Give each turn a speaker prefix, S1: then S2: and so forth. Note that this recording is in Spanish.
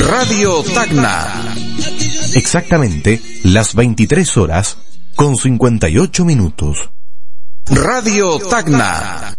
S1: Radio Tacna.
S2: Exactamente las 23 horas con 58 minutos.
S1: Radio Tacna.